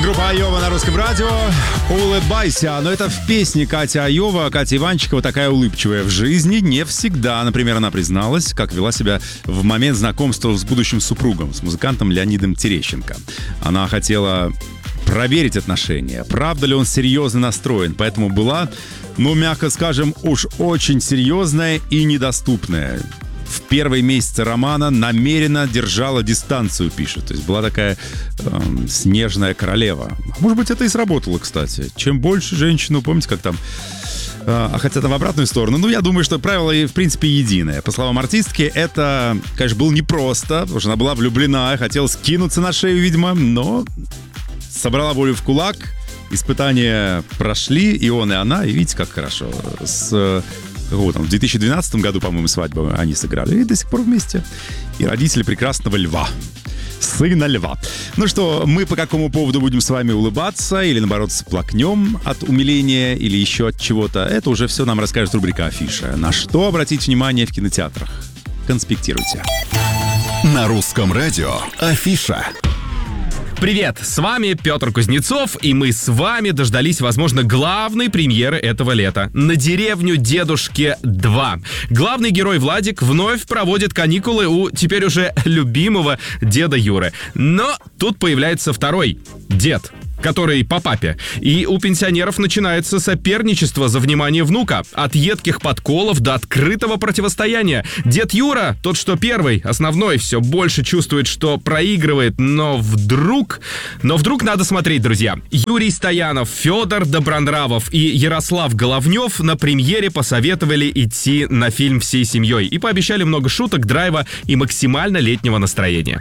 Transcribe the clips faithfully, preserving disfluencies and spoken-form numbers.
Группа Айова на русском радио. Улыбайся. Но это в песне Катя Айова. Катя Иванчикова такая улыбчивая в жизни не всегда. Например, она призналась, как вела себя в момент знакомства с будущим супругом, с музыкантом Леонидом Терещенко. Она хотела проверить отношения, правда ли он серьезно настроен, поэтому была, ну, мягко скажем, уж очень серьезная и недоступная. В первые месяцы романа намеренно держала дистанцию, пишет. То есть была такая э, снежная королева. Может быть, это и сработало, кстати. Чем больше женщину, помните, как там... Э, а хотя там в обратную сторону. Ну, я думаю, что правило, в принципе, единое. По словам артистки, это, конечно, было непросто, потому что она была влюблена, хотела скинуться на шею, видимо, но собрала волю в кулак. Испытания прошли, и он, и она. И видите, как хорошо. С... Вот, в две тысячи двенадцатом году, по-моему, свадьбу они сыграли. И до сих пор вместе. И родители прекрасного льва. Сына льва. Ну что, мы по какому поводу будем с вами улыбаться? Или, наоборот, сплакнем от умиления? Или еще от чего-то? Это уже все нам расскажет рубрика «Афиша». На что обратить внимание в кинотеатрах? Конспектируйте. На русском радио «Афиша». Привет, с вами Петр Кузнецов, и мы с вами дождались, возможно, главной премьеры этого лета. «На деревню дедушки два». Главный герой Владик вновь проводит каникулы у теперь уже любимого деда Юры. Но тут появляется второй дед, который по папе. И у пенсионеров начинается соперничество за внимание внука. От едких подколов до открытого противостояния. Дед Юра, тот, что первый, основной, все больше чувствует, что проигрывает, но вдруг... Но вдруг надо смотреть, друзья. Юрий Стоянов, Федор Добронравов и Ярослав Головнев на премьере посоветовали идти на фильм всей семьей и пообещали много шуток, драйва и максимально летнего настроения.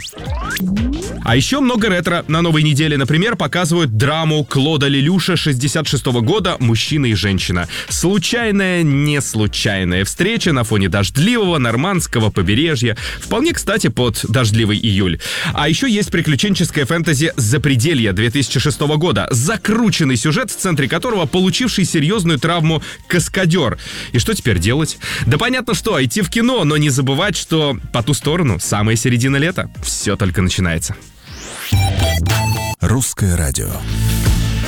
А еще много ретро. На новой неделе, например, показывают драму Клода Лелюша шестьдесят шестого года «Мужчина и женщина». Случайная, не случайная встреча на фоне дождливого нормандского побережья. Вполне, кстати, под дождливый июль. А еще есть приключенческое фэнтези «Запределье» две тысячи шестого года. Закрученный сюжет, в центре которого получивший серьезную травму каскадер. И что теперь делать? Да понятно что, идти в кино, но не забывать, что по ту сторону самая середина лета. Все только начинается. Русское радио.